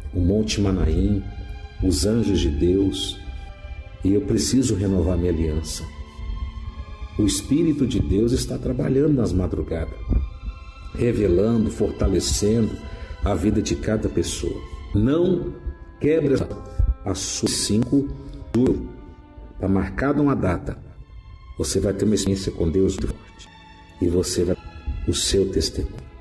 o Monte Manaim, os anjos de Deus, e eu preciso renovar minha aliança. O Espírito de Deus está trabalhando nas madrugadas, revelando, fortalecendo a vida de cada pessoa. Não quebre a sua 5 de julho. Está marcada uma data. Você vai ter uma experiência com Deus muito forte. E você vai o seu testemunho.